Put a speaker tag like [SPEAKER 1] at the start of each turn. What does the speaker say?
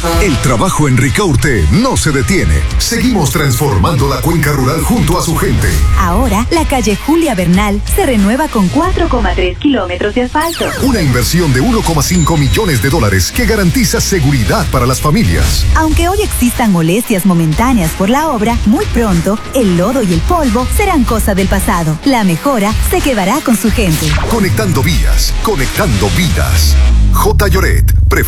[SPEAKER 1] El trabajo en Ricaurte no se detiene. Seguimos transformando la cuenca rural junto a su gente.
[SPEAKER 2] Ahora, la calle Julia Bernal se renueva con 4,3 kilómetros de asfalto.
[SPEAKER 1] Una inversión de $1,5 millones que garantiza seguridad para las familias.
[SPEAKER 2] Aunque hoy existan molestias momentáneas por la obra, muy pronto el lodo y el polvo serán cosa del pasado. La mejora se quedará con su gente.
[SPEAKER 1] Conectando vías, conectando vidas. J. Lloret.